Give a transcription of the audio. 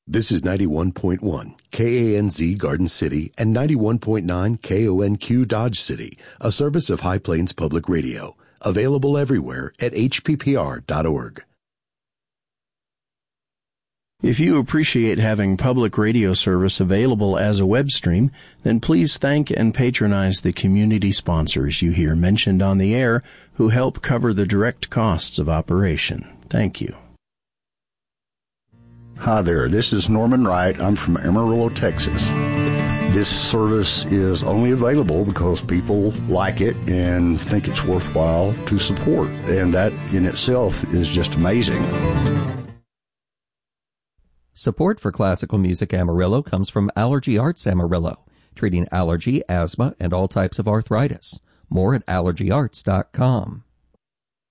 This is 91.1 KANZ Garden City and 91.9 KONQ Dodge City, a service of High Plains Public Radio. Available everywhere at hppr.org. If you appreciate having public radio service available as a web stream, then please thank and patronize the community sponsors you hear mentioned on the air who help cover the direct costs of operation. Thank you. Hi there, this is Norman Wright. I'm from Amarillo, Texas. This service is only available because people like it and think it's worthwhile to support, and that in itself is just amazing. Support for Classical Music Amarillo comes from Allergy Arts Amarillo, treating allergy, asthma, and all types of arthritis. More at allergyarts.com.